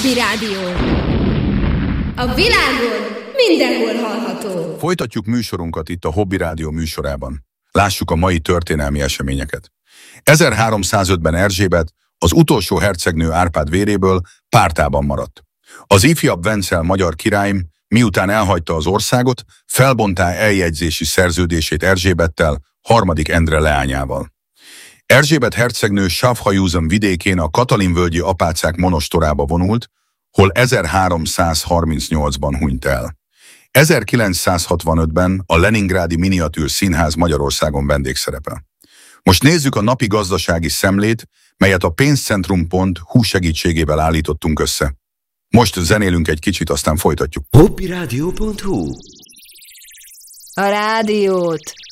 Hobby Rádió. A világon mindenhol hallható. Folytatjuk műsorunkat itt a Hobby Rádió műsorában. Lássuk a mai történelmi eseményeket. 1305-ben Erzsébet, az utolsó hercegnő Árpád véréből pártában maradt. Az ifjabb Vencel magyar király, miután elhagyta az országot, felbontá eljegyzési szerződését Erzsébettel, harmadik Endre leányával. Erzsébet hercegnő Schaffhausen vidékén a Katalin-völgyi apácák monostorába vonult, hol 1338-ban hunyt el. 1965-ben a Leningrádi Miniatűr Színház Magyarországon vendégszerepel. Most nézzük a napi gazdasági szemlét, melyet a pénzcentrum.hu segítségével állítottunk össze. Most zenélünk egy kicsit, aztán folytatjuk. Hobbyradio.hu A rádiót